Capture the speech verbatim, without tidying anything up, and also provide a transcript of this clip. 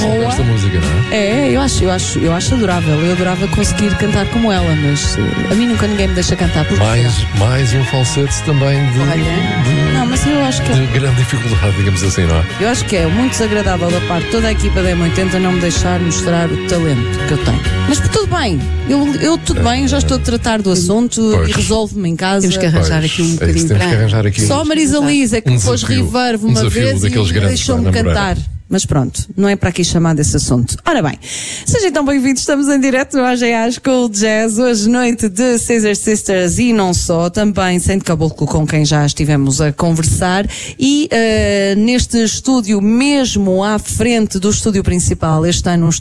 esta música, não é? É, eu acho, eu acho, eu acho adorável. Eu adorava conseguir cantar como ela, mas uh, a mim nunca ninguém me deixa cantar. Por Mais, mais um falsete também de, Olha, de, não, mas eu acho que de grande dificuldade, digamos assim, não é? eu acho que é muito desagradável da parte de toda a equipa da M oitenta não me deixar mostrar o talento que eu tenho. Mas por tudo bem, eu, eu tudo bem, já estou a tratar do assunto Pois. e resolve-me em casa. Temos que arranjar Pois, aqui um é isso, bocadinho temos para... que arranjar aqui Só a Marisa Liz é que Um me pôs desafio, reverb um uma desafio vez daqueles e grandes deixou-me para namorar. cantar. Mas pronto, não é para aqui chamar desse assunto. Ora bem, sejam então bem-vindos, estamos em direto no A G A School Jazz, hoje noite de Scissor Sisters e não só, também Saint Caboclo, com quem já estivemos a conversar, e uh, neste estúdio, mesmo à frente do estúdio principal, este ano um